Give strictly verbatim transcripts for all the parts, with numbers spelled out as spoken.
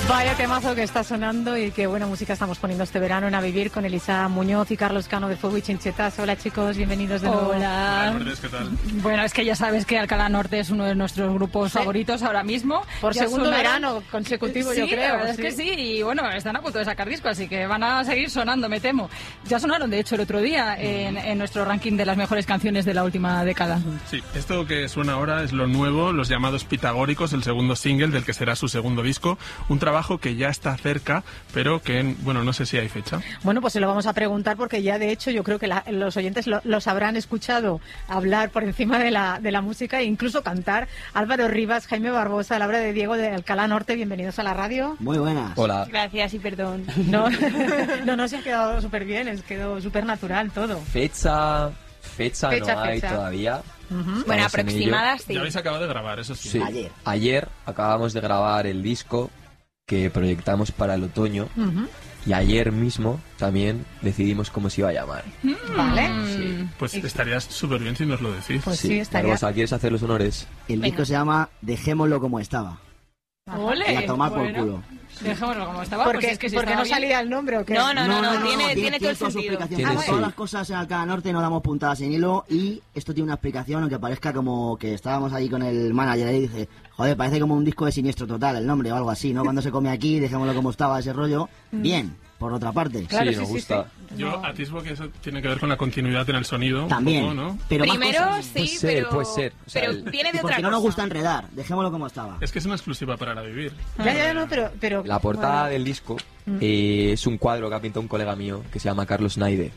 Vaya temazo que está sonando y qué buena música estamos poniendo este verano en A Vivir con Elisa Muñoz y Carlos Cano de Fuego y Chinchetas. Hola chicos, bienvenidos de nuevo. Hola. Hola, ¿qué tal? Bueno, es que ya sabes que Alcalá Norte es uno de nuestros grupos ¿Sí? favoritos ahora mismo. Por Ya segundo sonaron... verano consecutivo, sí, yo creo. la verdad sí. es que sí, y bueno, están a punto de sacar disco, así que van a seguir sonando, me temo. Ya sonaron, de hecho, el otro día en, en nuestro ranking de las mejores canciones de la última década. Sí, esto que suena ahora es lo nuevo, Los Llamados Pitagóricos, el segundo single del que será su segundo disco. Un trabajo que ya está cerca, pero que, bueno, no sé si hay fecha. Bueno, pues se lo vamos a preguntar porque ya de hecho yo creo que la, los oyentes lo, los habrán escuchado hablar por encima de la, de la música e incluso cantar. Álvaro Rivas, Jaime Barbosa, Laura de Diego de Alcalá Norte, bienvenidos a la radio. Muy buenas. Hola. Gracias y perdón. No, no, no se ha quedado súper bien, es quedó súper natural todo. Fecha, fecha, Fecha, no hay fecha. todavía. Uh-huh. Estamos Bueno, en aproximadas sí. Ya habéis acabado de grabar, eso sí. ello. Sí. Ayer. Ayer acabamos de grabar el disco que proyectamos para el otoño Uh-huh. y ayer mismo también decidimos cómo se iba a llamar. Vale. Sí. Pues estarías súper bien si nos lo decís. Pues sí, estaría. Barbosa, ¿quieres hacer los honores? El Venga. disco se llama Dejémoslo como estaba. ¡Ole! Y a tomar por Bueno, culo. dejémoslo como estaba. ¿Por pues qué, es que si ¿por qué estaba no bien. salía el nombre o qué? No, no, no, no, tiene, tiene todo el toda su sentido. explicación. Tiene, Como sí. todas las cosas en Alcalá Norte no damos puntadas en hilo y esto tiene una explicación, aunque parezca como que estábamos ahí con el manager ahí y dice, joder, parece como un disco de Siniestro Total el nombre o algo así, ¿no? Cuando se come aquí, dejémoslo como estaba ese rollo. Bien, por otra parte. Claro, sí, sí, nos sí, gusta. sí. Yo No. atisbo que eso tiene que ver con la continuidad en el sonido. un También. poco, ¿no? Pero más Primero cosas. sí, Puede ser, pero, puede ser. O sea, pero el- viene Y de otra porque no cosa. nos gusta enredar, dejémoslo como estaba. Es que es una exclusiva para la vivir. Ya, ya, no, pero... pero La portada bueno. del disco eh, es un cuadro que ha pintado un colega mío que se llama Carlos Naide.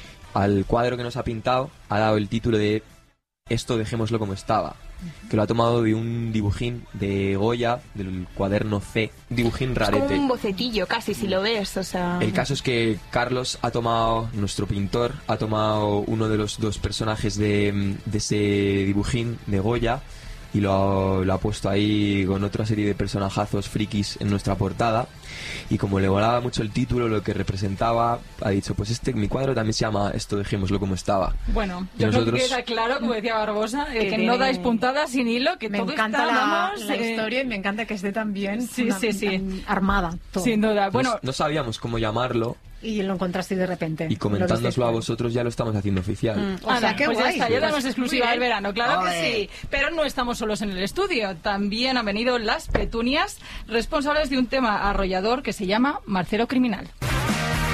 Al cuadro que nos ha pintado ha dado el título de Esto dejémoslo como estaba, que lo ha tomado de un dibujín de Goya, del cuaderno C, un dibujín Es como rarete. un bocetillo casi, si lo ves, o sea... El caso es que Carlos ha tomado, nuestro pintor, ha tomado uno de los dos personajes de, de ese dibujín de Goya y lo ha, lo ha puesto ahí con otra serie de personajazos frikis en nuestra portada. Y como le molaba mucho el título, lo que representaba, ha dicho, pues este, mi cuadro también se llama Esto dejémoslo como estaba. Bueno, Y yo creo nosotros- que queda claro, como decía Barbosa, eh, Que que tiene- no dais puntadas sin hilo, que Me todo encanta está, la, vamos, la eh, historia y me encanta que esté tan bien Sí, una- sí, sí. tan armada. Todo. sin duda. No- Bueno, no sabíamos cómo llamarlo Y lo encontraste de repente. y comentándoslo Lo a visteis. vosotros ya lo estamos haciendo oficial. O sea, Ana, qué pues guay. ya está, ya tenemos exclusiva Muy del bien. verano, claro Ole. que sí. Pero no estamos solos en el estudio, también han venido las Petunias, responsables de un tema arrollador que se llama Marcelo Criminal.